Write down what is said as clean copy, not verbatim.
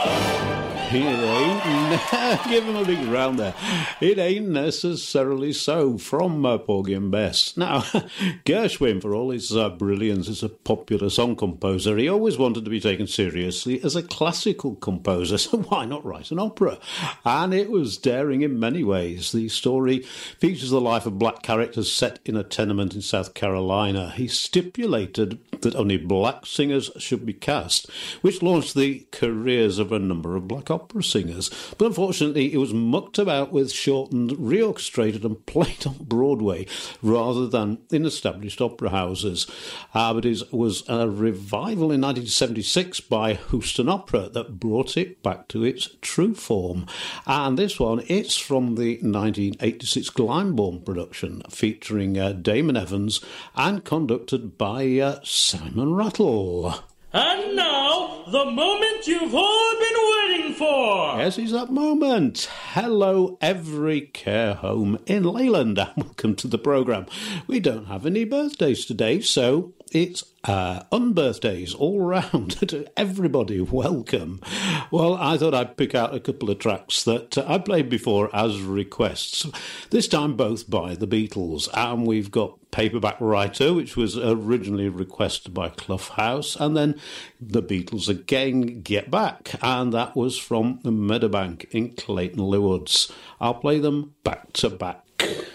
It ain't, give him a big round there. It ain't necessarily so, from Porgy and Bess. Now, Gershwin, for all his brilliance as a popular song composer, he always wanted to be taken seriously as a classical composer, so why not write an opera? And it was daring in many ways. The story features the life of black characters set in a tenement in South Carolina. He stipulated that only black singers should be cast, which launched the careers of a number of black opera singers, but unfortunately it was mucked about with, shortened, reorchestrated and played on Broadway rather than in established opera houses. But it was a revival in 1976 by Houston Opera that brought it back to its true form. And this one, it's from the 1986 Glyndebourne production, featuring Damon Evans and conducted by Simon Rattle. And now, the moment you've all been waiting for. Yes, it's that moment. Hello, every care home in Leyland, and welcome to the programme. We don't have any birthdays today, so it's unbirthdays all round. To everybody, welcome. Well, I thought I'd pick out a couple of tracks that I played before as requests, this time both by the Beatles. And we've got Paperback Writer, which was originally requested by Clough House, and then the Beatles again, Get Back, and that was from the Meadowbank in Clayton Lewoods. I'll play them back to back.